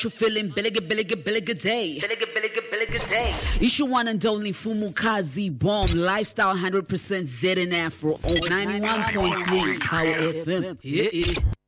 You feeling billiga day. Issue one and only Fumukazi Bomb Lifestyle 100% Z and Afro on 91.3 Power FM. Yeah.